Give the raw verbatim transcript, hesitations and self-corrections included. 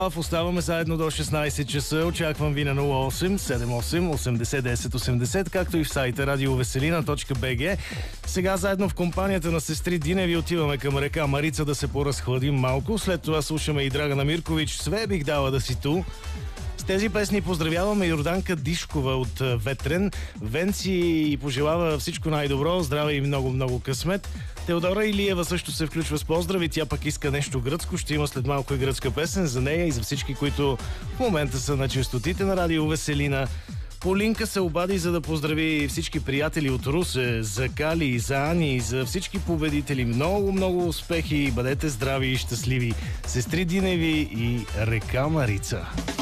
Оставаме заедно до шестнайсет часа. Очаквам ви на нула осем седем осем осемдесет десет осемдесет, както и в сайта радио веселина точка би джи. Сега заедно в компанията на сестри Диневи отиваме към река Марица да се поразхладим малко. След това слушаме и Драгана Миркович "Све бих дала да си ту". С тези песни поздравяваме Йорданка Дишкова от Ветрен. Венци и пожелава всичко най-добро, здраве и много-много късмет. Теодора Илиева също се включва с поздрави. Тя пък иска нещо гръцко. Ще има след малко и гръцка песен за нея и за всички, които в момента са на честотите на радио Веселина. Полинка се обади, за да поздрави всички приятели от Русе, за Кали, за Ани, за всички победители. Много, много успехи, бъдете здрави и щастливи. Сестри Диневи и река Марица.